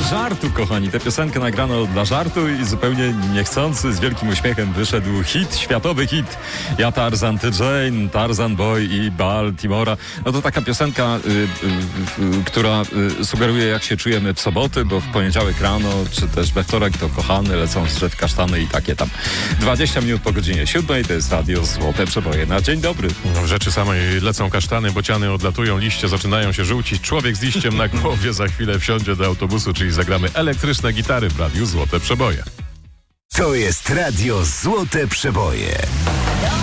żartu, kochani. Tę piosenkę nagrano dla żartu i zupełnie niechcący, z wielkim uśmiechem wyszedł hit, światowy hit. Ja Tarzan, ty Jane, Tarzan Boy i Baltimora. No to taka piosenka, która sugeruje, jak się czujemy w soboty, bo w poniedziałek rano, czy też we wtorek to kochany, lecą z drzew kasztany i takie tam. 20 minut po godzinie 7, to jest Radio Złote Przeboje na dzień dobry. No, w rzeczy samej lecą kasztany, bociany odlatują, liście zaczynają się żółcić, człowiek z liściem na głowie za chwilę wsiądzie do autobusu, czyli zagramy elektryczne gitary w Radiu Złote Przeboje. To jest Radio Złote Przeboje.